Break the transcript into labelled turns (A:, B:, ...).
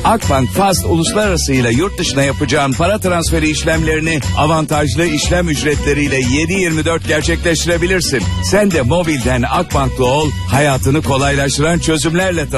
A: Akbank Fast Uluslararası ile yurt dışına yapacağın para transferi işlemlerini avantajlı işlem ücretleriyle 7/24 gerçekleştirebilirsin. Sen de mobilden Akbank'lı ol, hayatını kolaylaştıran çözümlerle tanış.